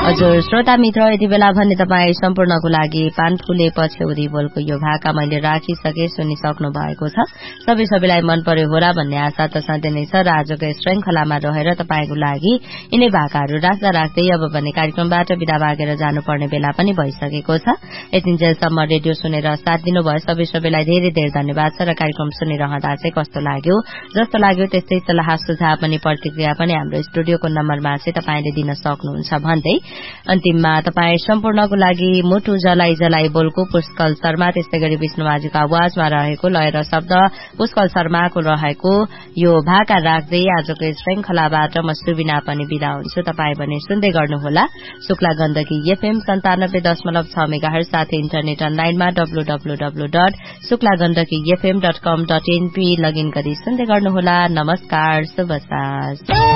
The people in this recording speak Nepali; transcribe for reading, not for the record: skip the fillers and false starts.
हजुर श्रोता मित्र, यति बेला भन्ने तपाईँ सम्पूर्णको लागि पानफुले पछ्यौरी बोलको यो भाका मैले राखिसके सुनिसक्नु भएको छ। सबैलाई मन पर्यो होला भन्ने आशा त सधैँ नै छ र आजको श्रृंखलामा रहेर तपाईको लागि यिनै भाकाहरू राख्दा राख्दै अब भने कार्यक्रमबाट बिदा मागेर जानुपर्ने बेला पनि भइसकेको छ। यतिन्जेलसम्म रेडियो सुनेर साथ दिनुभयो सबैलाई धेरै धेरै धन्यवाद छ र कार्यक्रम सुनिरहँदा चाहिँ कस्तो लाग्यो जस्तो लाग्यो त्यस्तै सल्लाह सुझाव पनि प्रतिक्रिया पनि हाम्रो स्टुडियोको नम्बरमा चाहिँ तपाईले दिन सक्नुहुन्छ भन्दै अन्तिममा तपाईँ सम्पूर्णको लागि मुटु जलाई जलाई बोलको पुष्कल शर्मा, त्यस्तै गरी विष्णुमाझीको आवाजमा रहेको लय र शब्द पुष्कल शर्माको रहेको यो भाका राख्दै आजको श्रृंखलाबाट म सुबिना पनि बिदा हुन्छु। तपाईँ भने सुन्दै गर्नुहोला शुक्ला गण्डकी FM 97.6 मेगाहर्ज साथै इन्टरनेट अनलाइनमा www.शुक्लागण्डकीfm.com.np लगइन गरी सुन्दै गर्नुहोला। नमस्कार, शुभ साँझ।